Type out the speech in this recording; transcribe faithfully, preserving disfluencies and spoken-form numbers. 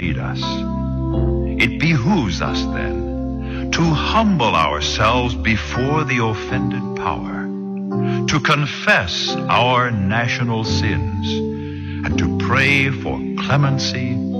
made us. It behooves us then to humble ourselves before the offended power, to confess our national sins, and to pray for clemency